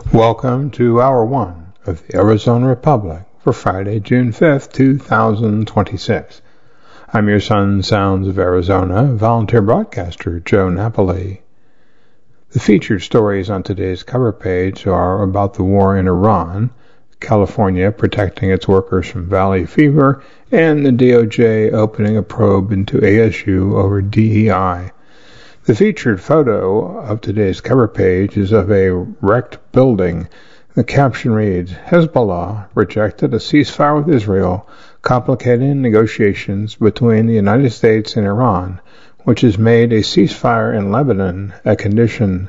Welcome to Hour 1 of the Arizona Republic for Friday, June 5th, 2026. I'm your son, Sounds of Arizona, volunteer broadcaster Joe Napoli. The featured stories on today's cover page are about the war in Iran, California protecting its workers from valley fever, and the DOJ opening a probe into ASU over DEI. The featured photo of today's cover page is of a wrecked building. The caption reads, Hezbollah rejected a ceasefire with Israel, complicating negotiations between the United States and Iran, which has made a ceasefire in Lebanon a condition.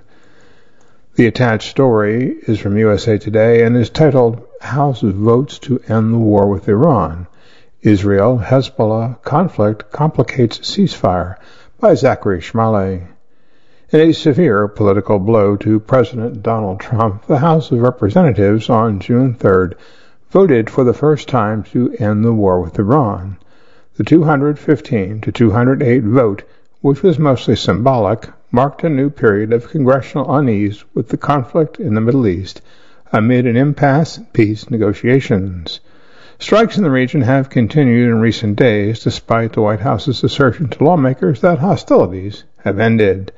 The attached story is from USA Today and is titled, House Votes to End the War with Iran. Israel-Hezbollah conflict complicates ceasefire, by Zachary Schmale. In a severe political blow to President Donald Trump, the House of Representatives on June 3rd voted for the first time to end the war with Iran. The 215 to 208 vote, which was mostly symbolic, marked a new period of congressional unease with the conflict in the Middle East amid an impasse in peace negotiations. Strikes in the region have continued in recent days, despite the White House's assertion to lawmakers that hostilities have ended.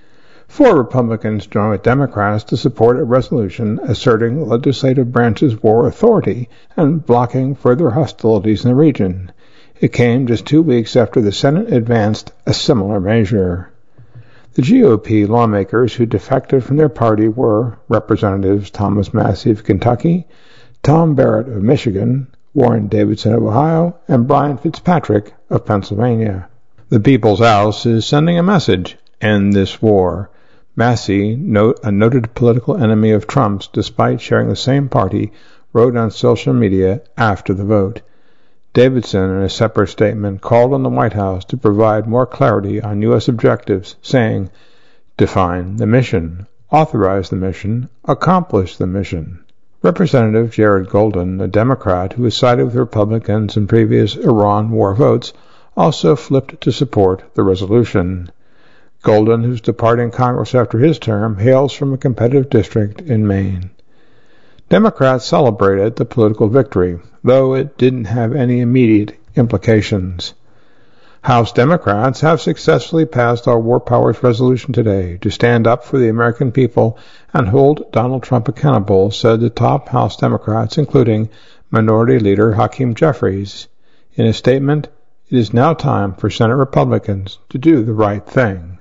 4 Republicans joined with Democrats to support a resolution asserting the legislative branch's war authority and blocking further hostilities in the region. It came just 2 weeks after the Senate advanced a similar measure. The GOP lawmakers who defected from their party were Representatives Thomas Massie of Kentucky, Tom Barrett of Michigan, Warren Davidson of Ohio, and Brian Fitzpatrick of Pennsylvania. The People's House is sending a message, end this war. Massie, a noted political enemy of Trump's despite sharing the same party, wrote on social media after the vote. Davidson, in a separate statement, called on the White House to provide more clarity on U.S. objectives, saying, define the mission, authorize the mission, accomplish the mission. Representative Jared Golden, a Democrat who has sided with Republicans in previous Iran war votes, also flipped to support the resolution. Golden, who's departing Congress after his term, hails from a competitive district in Maine. Democrats celebrated the political victory, though it didn't have any immediate implications. House Democrats have successfully passed our War Powers resolution today to stand up for the American people and hold Donald Trump accountable, said the top House Democrats, including Minority Leader Hakeem Jeffries. In a statement, it is now time for Senate Republicans to do the right thing.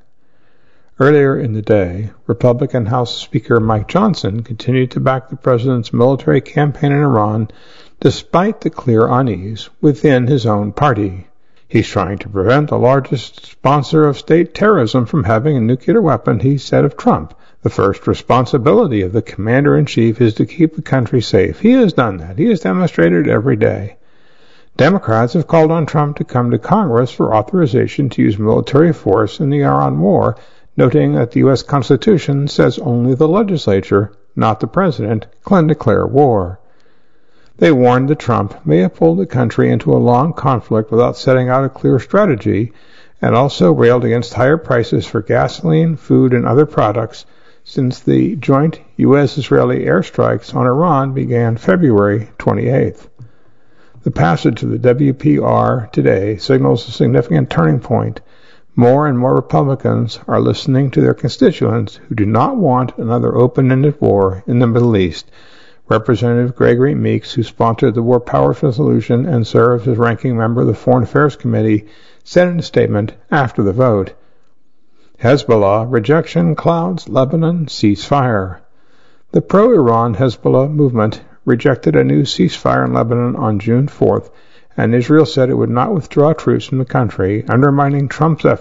Earlier in the day, Republican House Speaker Mike Johnson continued to back the president's military campaign in Iran despite the clear unease within his own party. He's trying to prevent the largest sponsor of state terrorism from having a nuclear weapon, he said of Trump. The first responsibility of the commander-in-chief is to keep the country safe. He has done that. He has demonstrated it every day. Democrats have called on Trump to come to Congress for authorization to use military force in the Iran war, noting that the U.S. Constitution says only the legislature, not the president, can declare war. They warned that Trump may have pulled the country into a long conflict without setting out a clear strategy, and also railed against higher prices for gasoline, food, and other products since the joint U.S.-Israeli airstrikes on Iran began February 28th. The passage of the WPR today signals a significant turning point. More and more Republicans are listening to their constituents who do not want another open-ended war in the Middle East. Representative Gregory Meeks, who sponsored the War Powers resolution and serves as ranking member of the Foreign Affairs Committee, said in a statement after the vote, Hezbollah rejection clouds Lebanon ceasefire. The pro-Iran Hezbollah movement rejected a new ceasefire in Lebanon on June 4th, and Israel said it would not withdraw troops from the country, undermining Trump's efforts